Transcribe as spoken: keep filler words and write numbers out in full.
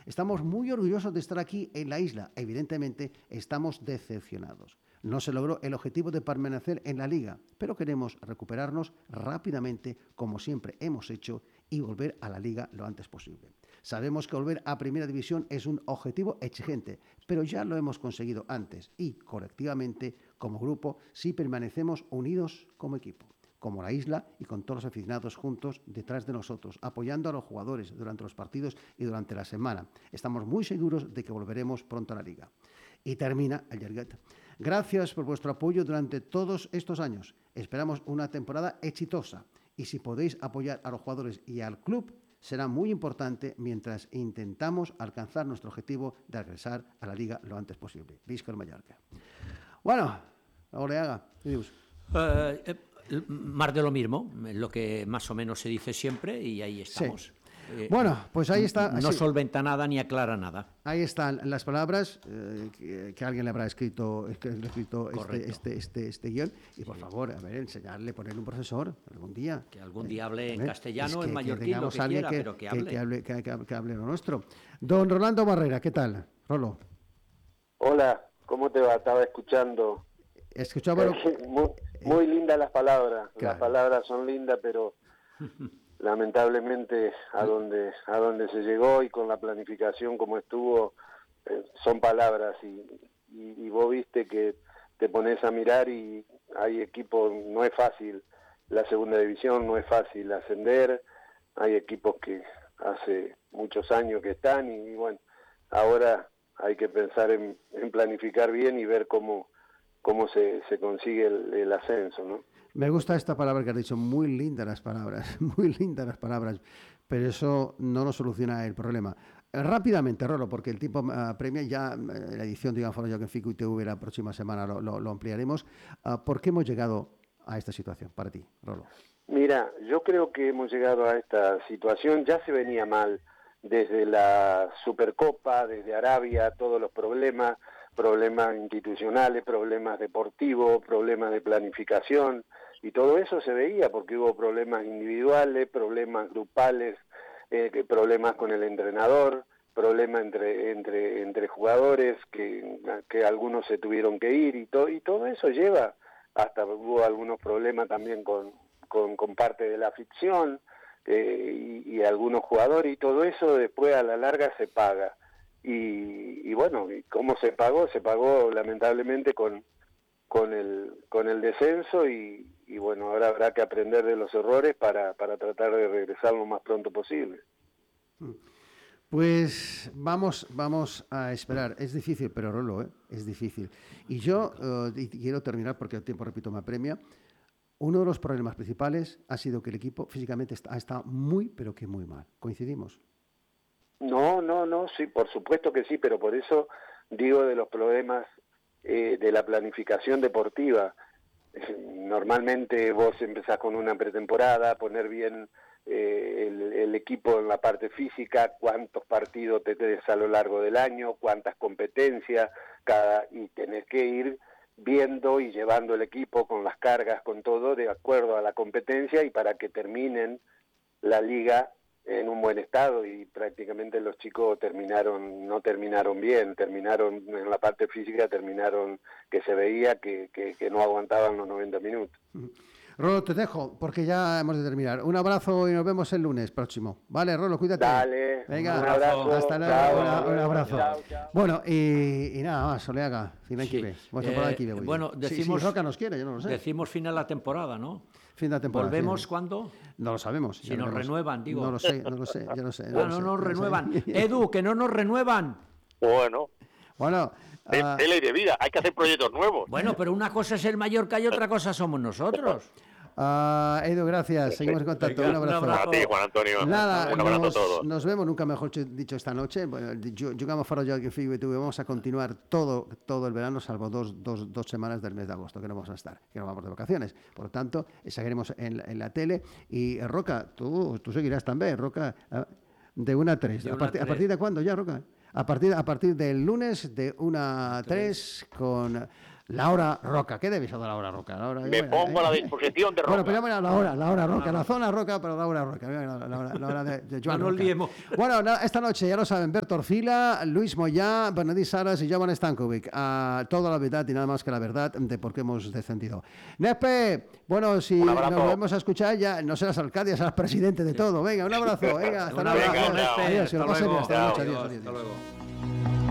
Estamos muy orgullosos de estar aquí en la isla. Evidentemente, estamos decepcionados. No se logró el objetivo de permanecer en la Liga, pero queremos recuperarnos rápidamente, como siempre hemos hecho, y volver a la Liga lo antes posible. Sabemos que volver a Primera División es un objetivo exigente, pero ya lo hemos conseguido antes y, colectivamente, como grupo, sí permanecemos unidos como equipo, como la isla y con todos los aficionados juntos detrás de nosotros, apoyando a los jugadores durante los partidos y durante la semana. Estamos muy seguros de que volveremos pronto a la Liga. Y termina el Llarguet. Gracias por vuestro apoyo durante todos estos años. Esperamos una temporada exitosa y si podéis apoyar a los jugadores y al club, será muy importante mientras intentamos alcanzar nuestro objetivo de regresar a la Liga lo antes posible. Visca el Mallorca. Bueno, Oleaga, ¿qué dices? Uh, eh, más de lo mismo, lo que más o menos se dice siempre y ahí estamos. Sí. Eh, bueno, pues ahí está. No sí. solventa nada ni aclara nada. Ahí están las palabras eh, que, que alguien le habrá escrito, que le escrito este, este, este, este guión. Y por sí. favor, a ver, enseñarle, ponerle un profesor algún día. Que algún día hable eh, en castellano, es que, en mallorquín, lo que quiera, que, pero que hable. Que, que, hable, que, que, que hable lo nuestro. Don Rolando Barrera, ¿qué tal? Rolo. Hola, ¿cómo te va? Estaba escuchando. Escuchaba. muy, muy lindas las palabras. Claro. Las palabras son lindas, pero lamentablemente a donde a donde se llegó y con la planificación como estuvo eh, son palabras y, y, y vos viste que te pones a mirar y hay equipos, no es fácil la segunda división, no es fácil ascender, hay equipos que hace muchos años que están y, y bueno, ahora hay que pensar en, en planificar bien y ver cómo cómo se, se consigue el, el ascenso, ¿no? Me gusta esta palabra que has dicho, muy lindas las palabras, muy lindas las palabras, pero eso no nos soluciona el problema. Rápidamente, Rolo, porque el tiempo uh, premia ya uh, la edición de Iván Foro en Fico y T V la próxima semana lo, lo, lo ampliaremos. Uh, ¿Por qué hemos llegado a esta situación para ti, Rolo? Mira, yo creo que hemos llegado a esta situación, ya se venía mal desde la Supercopa, desde Arabia, todos los problemas, problemas institucionales, problemas deportivos, problemas de planificación, y todo eso se veía porque hubo problemas individuales, problemas grupales, eh, problemas con el entrenador, problemas entre entre entre jugadores, que, que algunos se tuvieron que ir, y, to, y todo eso lleva, hasta hubo algunos problemas también con, con, con parte de la afición, eh, y, y algunos jugadores, y todo eso después a la larga se paga. Y, y bueno, ¿cómo se pagó? Se pagó lamentablemente con con el con el descenso y, y bueno, ahora habrá que aprender de los errores para, para tratar de regresar lo más pronto posible. Pues vamos vamos a esperar. Es difícil, pero Rolo, ¿eh? Es difícil. Y yo uh, y quiero terminar porque el tiempo, repito, me apremia. Uno de los problemas principales ha sido que el equipo físicamente está, está muy, pero que muy mal. ¿Coincidimos? No, no, no, sí, por supuesto que sí, pero por eso digo de los problemas eh, de la planificación deportiva. Normalmente vos empezás con una pretemporada, poner bien eh, el, el equipo en la parte física, cuántos partidos te tenés a lo largo del año, cuántas competencias, cada y tenés que ir viendo y llevando el equipo con las cargas, con todo, de acuerdo a la competencia y para que terminen la liga en un buen estado, y prácticamente los chicos terminaron, no terminaron bien, terminaron en la parte física, terminaron que se veía que, que, que no aguantaban los noventa minutos. Rolo, te dejo, porque ya hemos de terminar. Un abrazo y nos vemos el lunes próximo. Vale, Rolo, cuídate. Dale, venga, un abrazo. Hasta luego, Chao, una, un abrazo. Chao, chao. Bueno, y, y nada más, Oleaga, final sí. aquí ve. Eh, aquí ve bueno, decimos... Si, si Roca nos quiere, yo no lo sé. Decimos final de la temporada, ¿no? Fin de la temporada. ¿Volvemos sí. cuándo? No lo sabemos. Si nos veremos. renuevan, digo. No lo sé, no lo sé, yo no sé. No, no, no nos renuevan. Edu, que no nos renuevan. Bueno. Bueno. De, uh, de ley de vida, hay que hacer proyectos nuevos. Bueno, pero una cosa es el Mallorca y otra cosa somos nosotros. Uh, Edu, gracias. Seguimos en contacto. Un abrazo. Un abrazo. A ti, Juan Antonio. Nada, un abrazo nos, a todos. Nos vemos, nunca mejor dicho, esta noche. Bueno, jugamos fora yo que Figo y tú. Vamos a continuar todo, todo el verano, salvo dos, dos, dos semanas del mes de agosto, que no vamos a estar, que no vamos de vacaciones. Por lo tanto, seguiremos en, en la tele. Y Roca, tú, tú seguirás también, Roca, de una a tres. ¿A, part, ¿A partir de cuándo ya, Roca? A partir, a partir del lunes de una a tres con Laura Roca. ¿Qué debes a Laura Roca? Laura, Me bueno, pongo eh, a la disposición de Roca. Bueno, pero llame a Laura, Laura Roca, la zona Roca, pero Laura Roca. La, la, la hora de, de Joan no nos Roca. liemos. Bueno, esta noche, ya lo saben, Bert Orfila, Luis Moyá, Bernadí Saras y Jovan Stankovic. Uh, toda la verdad y nada más que la verdad de por qué hemos descendido. Nepe, bueno, si nos volvemos a escuchar, ya no serás alcalde, serás presidente de todo. Venga, un abrazo. Venga, hasta luego. Adiós, Adiós, que lo pasen bien. Hasta luego. Adiós, adiós. Hasta luego.